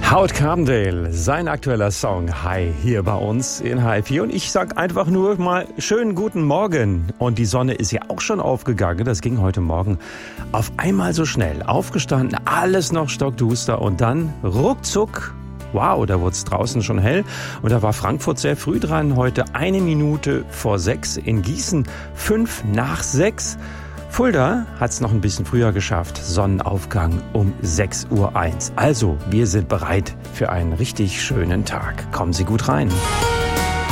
Howard Carpendale, sein aktueller Song Hi hier bei uns in Hi4 und ich sag einfach nur mal schönen guten Morgen und die Sonne ist ja auch schon aufgegangen, das ging heute Morgen auf einmal so schnell, aufgestanden, alles noch stockduster und dann ruckzuck, wow, da wurde es draußen schon hell und da war Frankfurt sehr früh dran, heute 1 Minute vor 6, in Gießen 5 nach 6. Fulda hat es noch ein bisschen früher geschafft, Sonnenaufgang um 6:01 Uhr. Also, wir sind bereit für einen richtig schönen Tag. Kommen Sie gut rein.